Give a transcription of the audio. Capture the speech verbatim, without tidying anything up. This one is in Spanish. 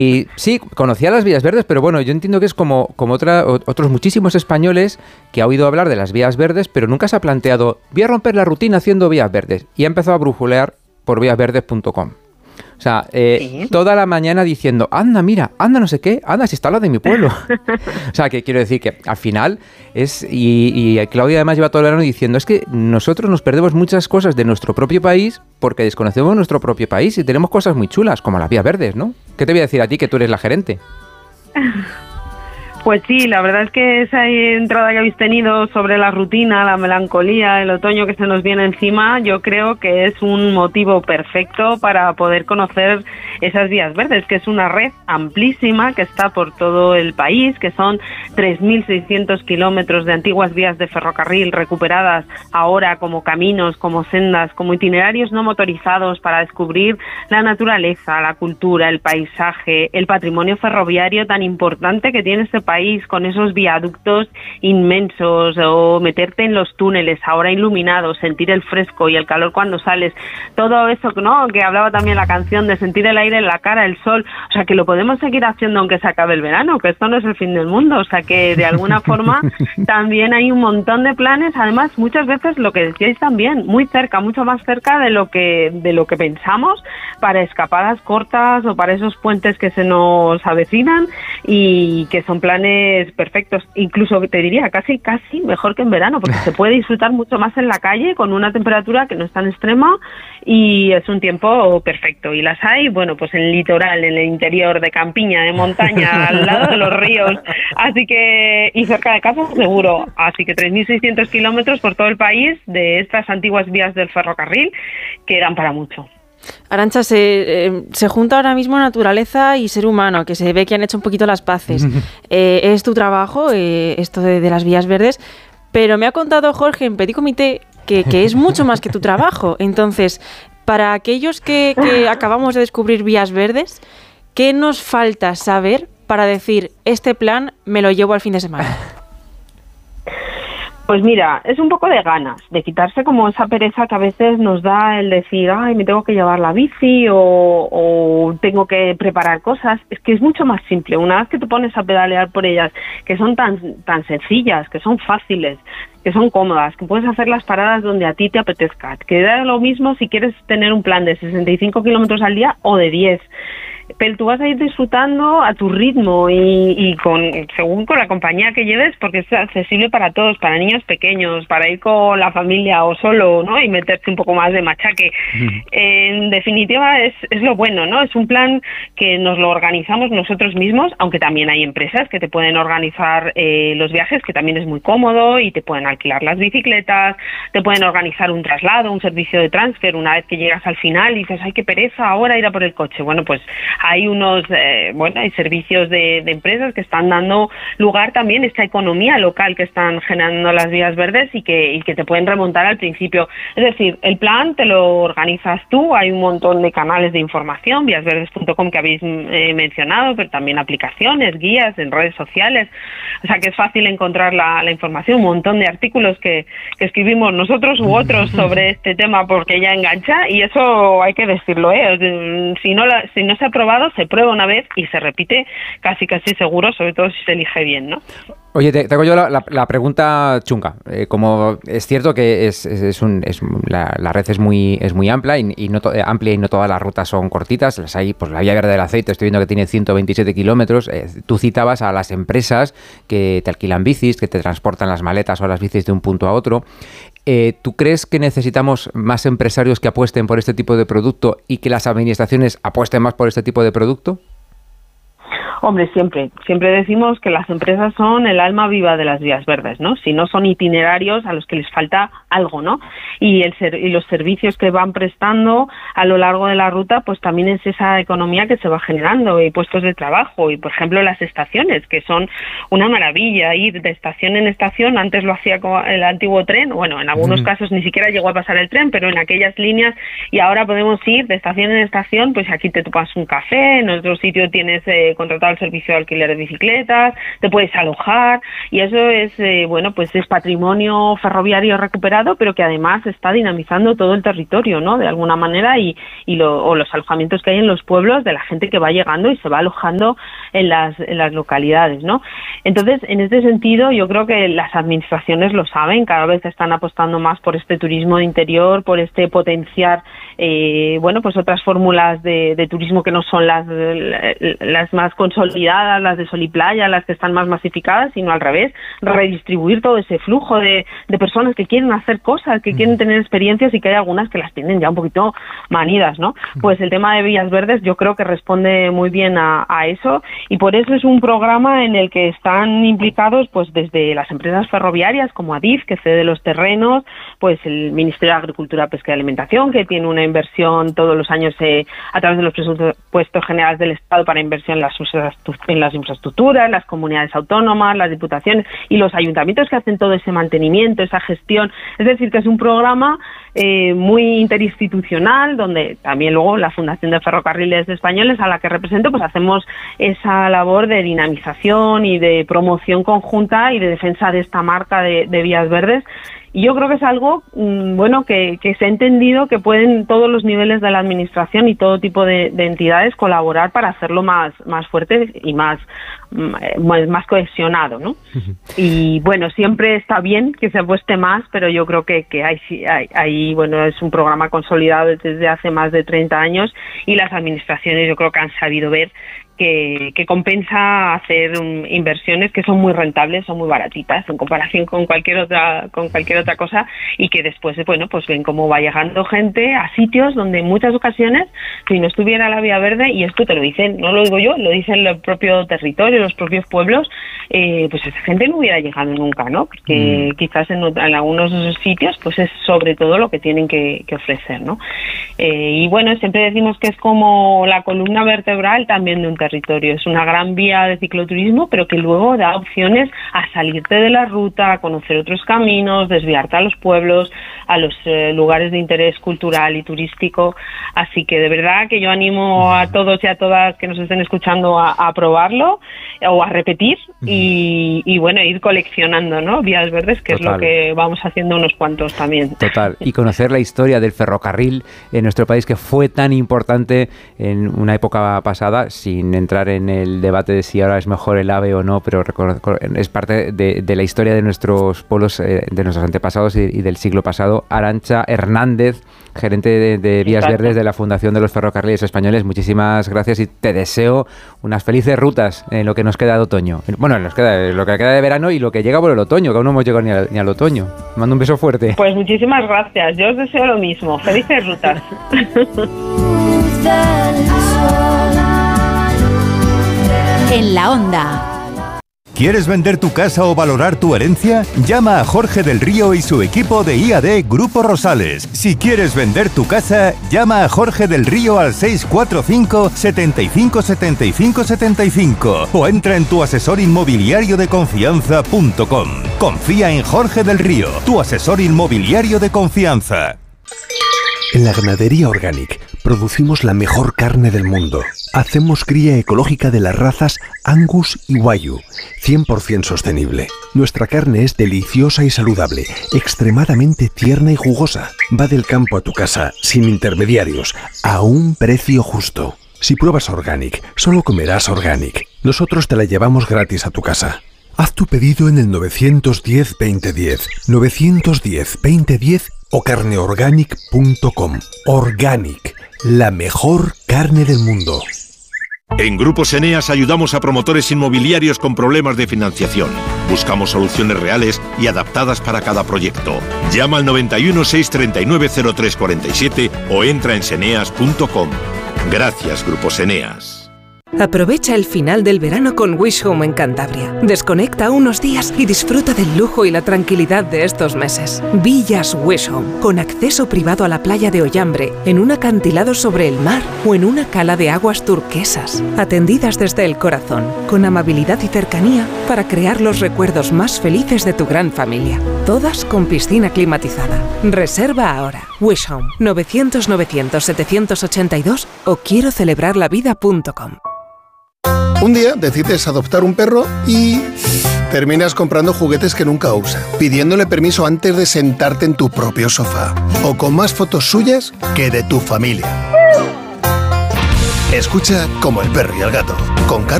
Y sí, conocía las vías verdes, pero bueno, yo entiendo que es como, como otra, otros muchísimos españoles que ha oído hablar de las vías verdes, pero nunca se ha planteado, voy a romper la rutina haciendo vías verdes. Y ha empezado a brujulear por vías verdes punto com. O sea, eh, sí. toda la mañana diciendo, anda, mira, anda no sé qué, anda, si está lo de mi pueblo. O sea, que quiero decir que al final es, y, y Claudia además lleva todo el verano diciendo, es que nosotros nos perdemos muchas cosas de nuestro propio país porque desconocemos nuestro propio país y tenemos cosas muy chulas, como las vías verdes, ¿no? ¿Qué te voy a decir a ti, que tú eres la gerente? Pues sí, la verdad es que esa entrada que habéis tenido sobre la rutina, la melancolía, el otoño que se nos viene encima, yo creo que es un motivo perfecto para poder conocer esas vías verdes, que es una red amplísima que está por todo el país, que son tres mil seiscientos kilómetros de antiguas vías de ferrocarril recuperadas ahora como caminos, como sendas, como itinerarios no motorizados para descubrir la naturaleza, la cultura, el paisaje, el patrimonio ferroviario tan importante que tiene este país. país con esos viaductos inmensos, o meterte en los túneles ahora iluminados, sentir el fresco y el calor cuando sales, todo eso, ¿no?, que hablaba también la canción de sentir el aire en la cara, el sol, o sea, que lo podemos seguir haciendo aunque se acabe el verano, que esto no es el fin del mundo, o sea, que de alguna forma también hay un montón de planes, además muchas veces lo que decíais también, muy cerca, mucho más cerca de lo que de lo que pensamos, para escapadas cortas o para esos puentes que se nos avecinan y que son planes perfectos, incluso te diría casi casi mejor que en verano, porque se puede disfrutar mucho más en la calle con una temperatura que no es tan extrema y es un tiempo perfecto. Y las hay, bueno, pues en el litoral, en el interior, de campiña, de montaña, al lado de los ríos, así que, y cerca de casa seguro, así que tres mil seiscientos kilómetros por todo el país de estas antiguas vías del ferrocarril que eran para mucho. Arantxa, se, eh, se junta ahora mismo naturaleza y ser humano, que se ve que han hecho un poquito las paces. Eh, es tu trabajo, eh, esto de, de las vías verdes, pero me ha contado Jorge en Petit Comité que, que es mucho más que tu trabajo. Entonces, para aquellos que, que acabamos de descubrir vías verdes, ¿qué nos falta saber para decir, este plan me lo llevo al fin de semana? Pues mira, es un poco de ganas, de quitarse como esa pereza que a veces nos da el decir, ay, me tengo que llevar la bici o, o tengo que preparar cosas. Es que es mucho más simple. Una vez que te pones a pedalear por ellas, que son tan, tan sencillas, que son fáciles, que son cómodas, que puedes hacer las paradas donde a ti te apetezca, que da lo mismo si quieres tener un plan de sesenta y cinco kilómetros al día o de diez. Pero tú vas a ir disfrutando a tu ritmo y, y con según con la compañía que lleves, porque es accesible para todos, para niños pequeños, para ir con la familia o solo, ¿no?, y meterte un poco más de machaque. Mm. En definitiva es, es lo bueno, ¿no? Es un plan que nos lo organizamos nosotros mismos, aunque también hay empresas que te pueden organizar eh, los viajes, que también es muy cómodo, y te pueden alquilar las bicicletas, te pueden organizar un traslado, un servicio de transfer una vez que llegas al final y dices, ay, qué pereza ahora ir a por el coche. Bueno, pues hay unos, eh, bueno, hay servicios de, de empresas que están dando lugar también a esta economía local que están generando las vías verdes y que, y que te pueden remontar al principio. Es decir, el plan te lo organizas tú, hay un montón de canales de información, vías verdes punto com que habéis eh, mencionado, pero también aplicaciones, guías en redes sociales, o sea que es fácil encontrar la, la información, un montón de artículos que, que escribimos nosotros u otros sobre este tema porque ya engancha, y eso hay que decirlo, ¿eh? Si no, la, si no se ha probado, se prueba una vez y se repite casi casi seguro, sobre todo si se elige bien, ¿no? Oye, te, te hago yo la, la, la pregunta chunga. Eh, como es cierto que es, es, es un, es, la, la red es muy es muy amplia y, y no to, eh, amplia y no todas las rutas son cortitas. Las hay, pues la vía verde del aceite, estoy viendo que tiene ciento veintisiete kilómetros. Eh, tú citabas a las empresas que te alquilan bicis, que te transportan las maletas o las bicis de un punto a otro. Eh, ¿Tú crees que necesitamos más empresarios que apuesten por este tipo de producto y que las administraciones apuesten más por este tipo de producto? Hombre, siempre, siempre decimos que las empresas son el alma viva de las vías verdes, ¿no? Si no son itinerarios a los que les falta algo, ¿no? Y, el ser, y los servicios que van prestando a lo largo de la ruta, pues también es esa economía que se va generando y puestos de trabajo y, por ejemplo, las estaciones, que son una maravilla, ir de estación en estación. Antes lo hacía con el antiguo tren, bueno, en algunos mm. casos ni siquiera llegó a pasar el tren, pero en aquellas líneas, y ahora podemos ir de estación en estación, pues aquí te tomas un café, en otro sitio tienes eh, contratado al servicio de alquiler de bicicletas, te puedes alojar, y eso es, eh, bueno, pues es patrimonio ferroviario recuperado, pero que además está dinamizando todo el territorio, ¿no? De alguna manera, y, y lo, o los alojamientos que hay en los pueblos de la gente que va llegando y se va alojando en las, en las localidades, ¿no? Entonces, en este sentido, yo creo que las administraciones lo saben, cada vez están apostando más por este turismo de interior, por este potenciar, eh, bueno, pues otras fórmulas de, de turismo que no son las, las más consolidadas, las de sol y playa, las que están más masificadas, sino al revés, redistribuir todo ese flujo de, de personas que quieren hacer cosas, que quieren tener experiencias, y que hay algunas que las tienen ya un poquito manidas, ¿no? Pues el tema de Vías Verdes yo creo que responde muy bien a, a eso, y por eso es un programa en el que están implicados pues desde las empresas ferroviarias como Adif, que cede los terrenos, pues el Ministerio de Agricultura, Pesca y Alimentación, que tiene una inversión todos los años eh, a través de los presupuestos generales del Estado para inversión en las, en las infraestructuras, las comunidades autónomas, las diputaciones y los ayuntamientos que hacen todo ese mantenimiento, esa gestión. Es decir, que es un programa eh, muy interinstitucional, donde también luego la Fundación de Ferrocarriles Españoles, a la que represento, pues hacemos esa labor de dinamización y de promoción conjunta y de defensa de esta marca de, de Vías Verdes. Y yo creo que es algo, bueno, que, que se ha entendido que pueden todos los niveles de la administración y todo tipo de, de entidades colaborar para hacerlo más, más fuerte y más, más, más cohesionado, ¿no? Y bueno, siempre está bien que se apueste más, pero yo creo que, que hay, hay, hay, bueno, es un programa consolidado desde hace más de treinta años, y las administraciones yo creo que han sabido ver Que, que compensa hacer um, inversiones que son muy rentables, son muy baratitas en comparación con cualquier otra con cualquier otra cosa, y que después, bueno, pues ven cómo va llegando gente a sitios donde en muchas ocasiones, si no estuviera la vía verde, y esto te lo dicen, no lo digo yo, lo dicen el propio territorio, los propios pueblos, eh, pues esa gente no hubiera llegado nunca, ¿no? Porque mm. quizás en, en algunos de esos sitios, pues es sobre todo lo que tienen que, que ofrecer, ¿no? Eh, y bueno, siempre decimos que es como la columna vertebral también de un territorio. Es una gran vía de cicloturismo, pero que luego da opciones a salirte de la ruta, a conocer otros caminos, desviarte a los pueblos, a los eh, lugares de interés cultural y turístico. Así que de verdad que yo animo a todos y a todas que nos estén escuchando a, a probarlo o a repetir y, y bueno, ir coleccionando, ¿no? Vías Verdes, que Total. Es lo que vamos haciendo unos cuantos también. Total. Y conocer la historia del ferrocarril en nuestro país, que fue tan importante en una época pasada, sin entrar en el debate de si ahora es mejor el AVE o no, pero es parte de, de la historia de nuestros pueblos, eh, de nuestros antepasados y, y del siglo pasado. Arantxa Hernández, gerente de, de Vías Exacto. Verdes de la Fundación de los Ferrocarriles Españoles, muchísimas gracias y te deseo unas felices rutas en lo que nos queda de otoño. Bueno, nos queda lo que queda de verano y lo que llega por el otoño, que aún no hemos llegado ni al, ni al otoño. Mando un beso fuerte. Pues muchísimas gracias, yo os deseo lo mismo. Felices rutas. En la onda. ¿Quieres vender tu casa o valorar tu herencia? Llama a Jorge del Río y su equipo de I A D Grupo Rosales. Si quieres vender tu casa, llama a Jorge del Río al seis cuatro cinco, siete cinco, siete cinco, siete cinco o entra en tu asesor inmobiliario de confianza punto com. Confía en Jorge del Río, tu asesor inmobiliario de confianza. En la Ganadería Organic producimos la mejor carne del mundo. Hacemos cría ecológica de las razas Angus y Wagyu, cien por ciento sostenible. Nuestra carne es deliciosa y saludable, extremadamente tierna y jugosa. Va del campo a tu casa, sin intermediarios, a un precio justo. Si pruebas Organic, solo comerás Organic. Nosotros te la llevamos gratis a tu casa. Haz tu pedido en el nueve uno cero, veinte diez, nueve uno cero, veinte diez o carne organic punto com. Organic, la mejor carne del mundo. En Grupos Eneas ayudamos a promotores inmobiliarios con problemas de financiación. Buscamos soluciones reales y adaptadas para cada proyecto. Llama al noventa y uno, seiscientos treinta y nueve, cero tres cuarenta y siete o entra en seneas punto com. Gracias, Grupos Eneas. Aprovecha el final del verano con Wish Home en Cantabria. Desconecta unos días y disfruta del lujo y la tranquilidad de estos meses. Villas Wish Home, con acceso privado a la playa de Ollambre, en un acantilado sobre el mar o en una cala de aguas turquesas. Atendidas desde el corazón, con amabilidad y cercanía para crear los recuerdos más felices de tu gran familia. Todas con piscina climatizada. Reserva ahora. Wish Home, novecientos, novecientos, setecientos ochenta y dos o quiero celebrar la vida punto com. Un día decides adoptar un perro y terminas comprando juguetes que nunca usa, pidiéndole permiso antes de sentarte en tu propio sofá, o con más fotos suyas que de tu familia. Escucha Como el perro y el gato, con Carlos